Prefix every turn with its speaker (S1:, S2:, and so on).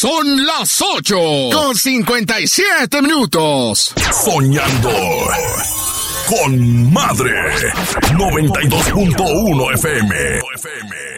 S1: Son las 8:57.
S2: Soñando con Madre. 92.1 FM.